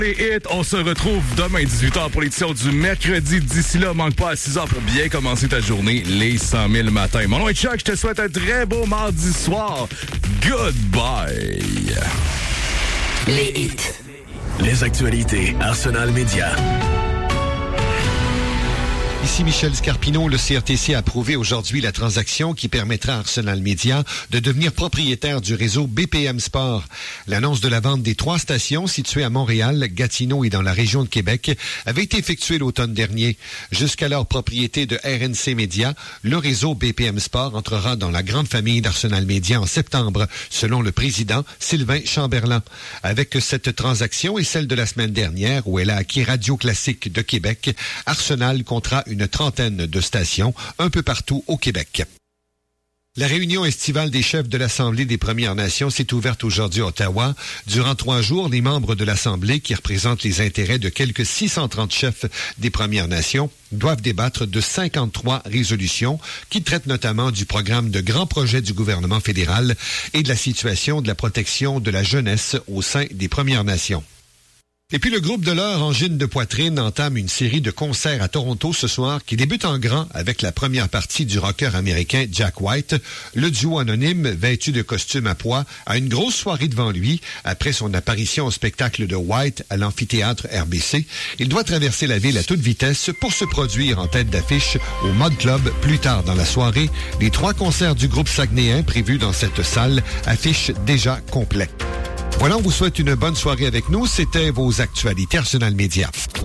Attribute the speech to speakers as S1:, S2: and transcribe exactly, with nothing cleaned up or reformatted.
S1: Les hits, on se retrouve demain dix-huit heures pour l'édition du mercredi. D'ici là, manque pas à six heures pour bien commencer ta journée, les cent mille matins. Mon nom est Chuck, je te souhaite un très beau mardi soir. Goodbye.
S2: Les hits. Les actualités Arsenal Média.
S3: Ici Michel Scarpino, le C R T C a approuvé aujourd'hui la transaction qui permettra à Arsenal Media de devenir propriétaire du réseau B P M Sport. L'annonce de la vente des trois stations situées à Montréal, Gatineau et dans la région de Québec avait été effectuée l'automne dernier. Jusqu'alors propriété de R N C Media, le réseau B P M Sport entrera dans la grande famille d'Arsenal Media en septembre, selon le président Sylvain Chamberlain. Avec cette transaction et celle de la semaine dernière où elle a acquis Radio Classique de Québec, Arsenal comptera une trentaine de stations un peu partout au Québec. La réunion estivale des chefs de l'Assemblée des Premières Nations s'est ouverte aujourd'hui à Ottawa. Durant trois jours, les membres de l'Assemblée, qui représentent les intérêts de quelques six cent trente chefs des Premières Nations, doivent débattre de cinquante-trois résolutions qui traitent notamment du programme de grands projets du gouvernement fédéral et de la situation de la protection de la jeunesse au sein des Premières Nations. Et puis le groupe de l'heure Angine de poitrine entame une série de concerts à Toronto ce soir qui débute en grand avec la première partie du rocker américain Jack White. Le duo anonyme, vêtu de costumes à pois, a une grosse soirée devant lui. Après son apparition au spectacle de White à l'amphithéâtre R B C, il doit traverser la ville à toute vitesse pour se produire en tête d'affiche au Mod Club plus tard dans la soirée. Les trois concerts du groupe saguenéen prévus dans cette salle affichent déjà complets. Voilà, on vous souhaite une bonne soirée avec nous. C'était vos actualités Arsenal Média.